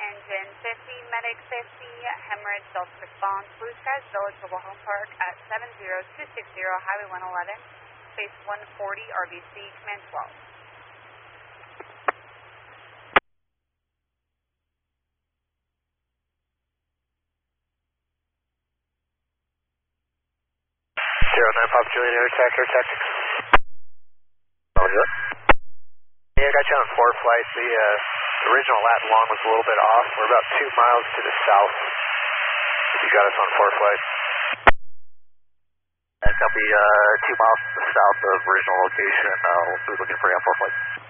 engine 50, medic 50, hemorrhage, Delta response, Blue Skies Village, Mobile Home Park at 70260, Highway 111, space 140, RBC, command 12. Zero 9 Pop Juliet, air tactics. Roger. Yeah, I got you on 4 flight. The original lat and long was a little bit off. We're about 2 miles to the south. If you got us on 4 flight. Copy, 2 miles to the south of original location. We'll be looking for you on 4 flight.